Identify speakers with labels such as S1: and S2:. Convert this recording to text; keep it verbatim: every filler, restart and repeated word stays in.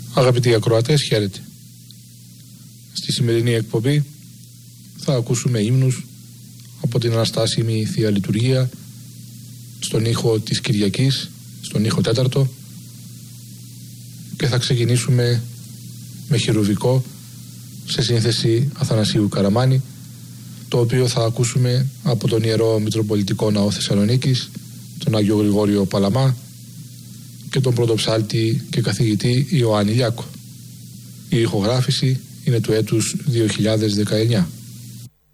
S1: Αγαπητοί ακροατές, χαίρετε. Στη σημερινή εκπομπή θα ακούσουμε ύμνους από την Αναστάσιμη Θεία Λειτουργία στον ήχο της Κυριακής, στον ήχο τέταρτο, και θα ξεκινήσουμε με χειρουβικό σε σύνθεση Αθανασίου Καραμάνη, το οποίο θα ακούσουμε από τον Ιερό Μητροπολιτικό Ναό Θεσσαλονίκης, τον Άγιο Γρηγόριο Παλαμά και τον πρωτοψάλτη και καθηγητή Ιωάννη Λιάκο. Η ηχογράφηση είναι του έτους δύο χιλιάδες δεκαεννιά.